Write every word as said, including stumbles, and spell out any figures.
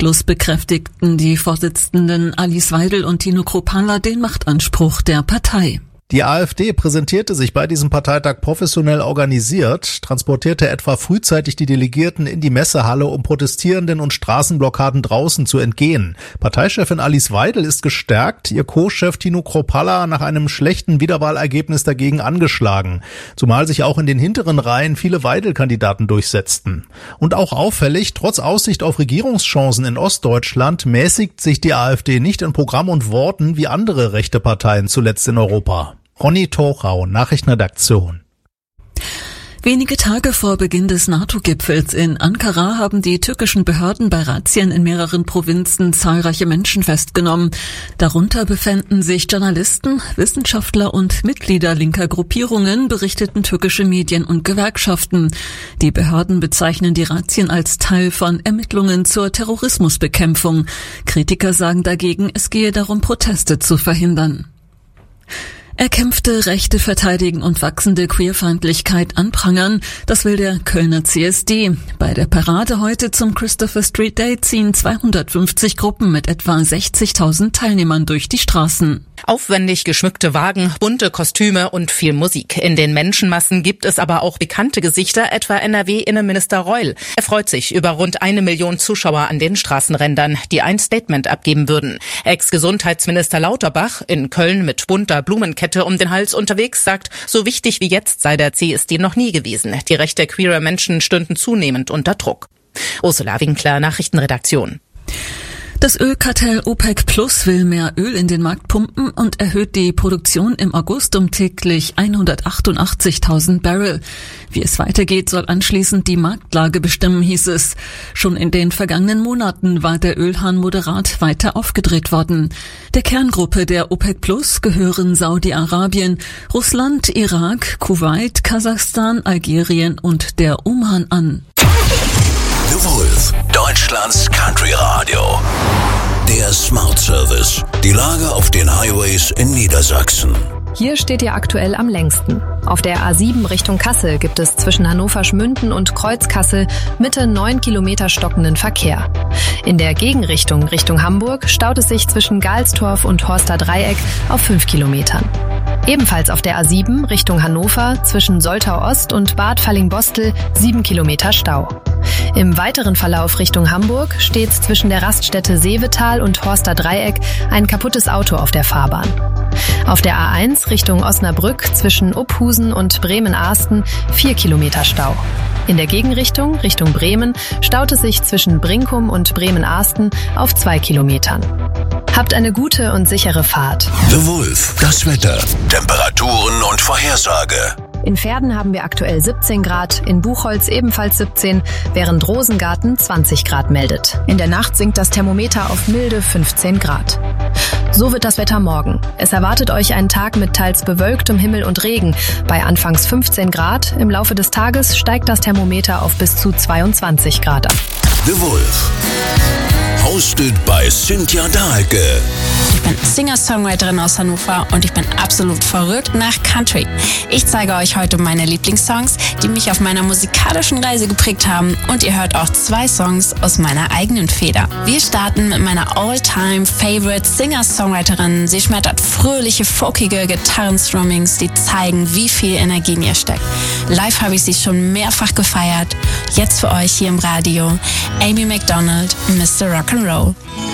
Plus bekräftigten die Vorsitzenden Alice Weidel und Tino Kruppalla den Machtanspruch der Partei. Die AfD präsentierte sich bei diesem Parteitag professionell organisiert, transportierte etwa frühzeitig die Delegierten in die Messehalle, um Protestierenden und Straßenblockaden draußen zu entgehen. Parteichefin Alice Weidel ist gestärkt, ihr Co-Chef Tino Kruppalla nach einem schlechten Wiederwahlergebnis dagegen angeschlagen. Zumal sich auch in den hinteren Reihen viele Weidel-Kandidaten durchsetzten. Und auch auffällig, trotz Aussicht auf Regierungschancen in Ostdeutschland mäßigt sich die AfD nicht in Programm und Worten wie andere rechte Parteien zuletzt in Europa. Ronny Tochau, Nachrichtenredaktion. Wenige Tage vor Beginn des NATO-Gipfels in Ankara haben die türkischen Behörden bei Razzien in mehreren Provinzen zahlreiche Menschen festgenommen. Darunter befänden sich Journalisten, Wissenschaftler und Mitglieder linker Gruppierungen, berichteten türkische Medien und Gewerkschaften. Die Behörden bezeichnen die Razzien als Teil von Ermittlungen zur Terrorismusbekämpfung. Kritiker sagen dagegen, es gehe darum, Proteste zu verhindern. Erkämpfte Rechte verteidigen und wachsende Queerfeindlichkeit anprangern, das will der Kölner C S D. Bei der Parade heute zum Christopher Street Day ziehen zweihundertfünfzig Gruppen mit etwa sechzigtausend Teilnehmern durch die Straßen. Aufwendig geschmückte Wagen, bunte Kostüme und viel Musik. In den Menschenmassen gibt es aber auch bekannte Gesichter, etwa N R W-Innenminister Reul. Er freut sich über rund eine Million Zuschauer an den Straßenrändern, die ein Statement abgeben würden. Ex-Gesundheitsminister Lauterbach, in Köln mit bunter Blumenkette um den Hals unterwegs, sagt, so wichtig wie jetzt sei der C S D noch nie gewesen. Die Rechte queerer Menschen stünden zunehmend unter Druck. Ursula Winkler, Nachrichtenredaktion. Das Ölkartell OPEC Plus will mehr Öl in den Markt pumpen und erhöht die Produktion im August um täglich hundertachtundachtzigtausend Barrel. Wie es weitergeht, soll anschließend die Marktlage bestimmen, hieß es. Schon in den vergangenen Monaten war der Ölhahn moderat weiter aufgedreht worden. Der Kerngruppe der OPEC Plus gehören Saudi-Arabien, Russland, Irak, Kuwait, Kasachstan, Algerien und der Oman an. The Wolf, Deutschlands Country Radio. Der Smart Service. Die Lage auf den Highways in Niedersachsen. Hier steht ihr aktuell am längsten. Auf der A sieben Richtung Kassel gibt es zwischen Hannover-Schmünden und Kreuz-Kassel Mitte neun Kilometer stockenden Verkehr. In der Gegenrichtung Richtung Hamburg staut es sich zwischen Galstorf und Horster Dreieck auf fünf Kilometern. Ebenfalls auf der A sieben Richtung Hannover zwischen Soltau Ost und Bad Fallingbostel sieben Kilometer Stau. Im weiteren Verlauf Richtung Hamburg steht zwischen der Raststätte Seevetal und Horster Dreieck ein kaputtes Auto auf der Fahrbahn. Auf der A eins Richtung Osnabrück zwischen Uphusen und Bremen-Ahsten vier Kilometer Stau. In der Gegenrichtung Richtung Bremen staut es sich zwischen Brinkum und Bremen-Ahsten auf zwei Kilometern. Habt eine gute und sichere Fahrt. The Wolf, das Wetter, Temperaturen und Vorhersage. In Verden haben wir aktuell siebzehn Grad, in Buchholz ebenfalls siebzehn, während Rosengarten zwanzig Grad meldet. In der Nacht sinkt das Thermometer auf milde fünfzehn Grad. So wird das Wetter morgen. Es erwartet euch ein Tag mit teils bewölktem Himmel und Regen. Bei anfangs fünfzehn Grad, im Laufe des Tages steigt das Thermometer auf bis zu zweiundzwanzig Grad an. The Wolf. Hosted by Cynthia Dahlke. Ich bin Singer-Songwriterin aus Hannover und ich bin absolut verrückt nach Country. Ich zeige euch heute meine Lieblingssongs, die mich auf meiner musikalischen Reise geprägt haben, und ihr hört auch zwei Songs aus meiner eigenen Feder. Wir starten mit meiner All-Time-Favorite Singer-Songwriterin. Sie schmettert fröhliche, folkige Gitarrenstrummings, die zeigen, wie viel Energie in ihr steckt. Live habe ich sie schon mehrfach gefeiert. Jetzt für euch hier im Radio Amy Macdonald, Mister Rock'n'Roll.